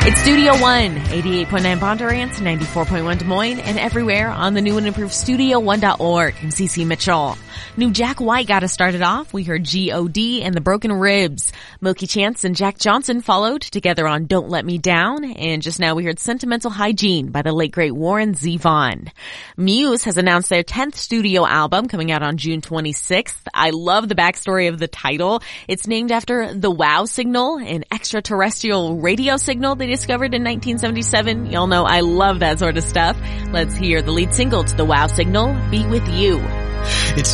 It's Studio One, 88.9 Bondurant, 94.1 Des Moines, and everywhere on the new and improved StudioOne.org. I'm CeCe Mitchell. New Jack White got us started off. We heard G.O.D. and the Broken Ribs. Milky Chance and Jack Johnson followed together on Don't Let Me Down. And just now we heard Sentimental Hygiene by the late great Warren Zevon. Muse has announced their 10th studio album coming out on June 26th. I love the backstory of the title. It's named after the WOW signal, an extraterrestrial radio signal they discovered in 1977. Y'all know I love that sort of stuff. Let's hear the lead single to the WOW signal, Be With You. It's